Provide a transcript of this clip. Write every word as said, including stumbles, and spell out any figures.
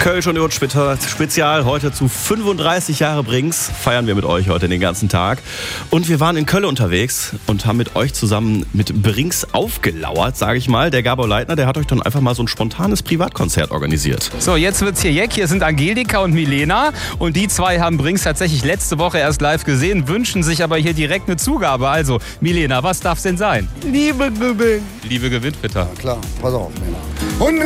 Kölsch und Urt Spezial heute zu fünfunddreißig Jahre Brinks. Feiern wir mit euch heute den ganzen Tag. Und wir waren in Köln unterwegs und haben mit euch zusammen mit Brinks aufgelauert, sage ich mal. Der Gabor Leitner, der hat euch dann einfach mal so ein spontanes Privatkonzert organisiert. So, jetzt wird's hier jeck. Hier sind Angelika und Milena. Und die zwei haben Brinks tatsächlich letzte Woche erst live gesehen, wünschen sich aber hier direkt eine Zugabe. Also, Milena, was darf's denn sein? Liebe gewinnt. Liebe gewinnt, bitte. Ja, klar, pass auf, Männer. hundert